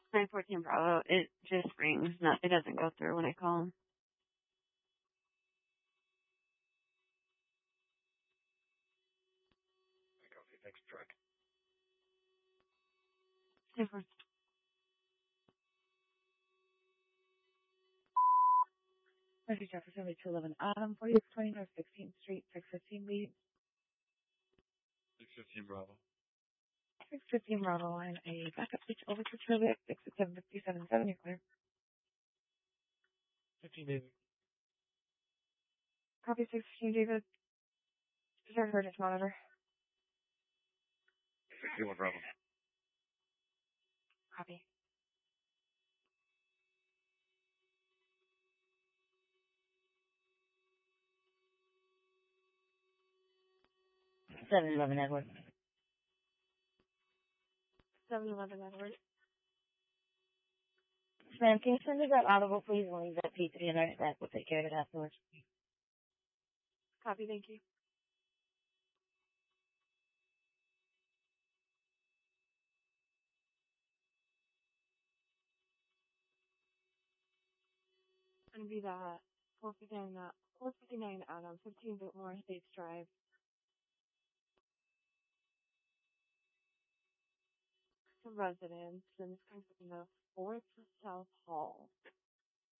914 Bravo. It just rings. It doesn't go through when I call them. Next truck. 30 Jefferson, 211 Adam, 4020 North 16th Street, 615 B. 615 Bravo. 615 Bravo line, a backup switch over to Trivia, 66757, you're clear. 15 David. Copy 615 David. Reserve urgent monitor. 61 Bravo. Copy. $711 Edward. 711 Edward. Ma'am, can you send us that audible, please? We'll leave that P3 and our staff will take care of it afterwards. Copy, thank you. It's going to be the 459 Adam, 15 Biltmore Estates Drive. The residence, and it's going to be the 4th South Hall.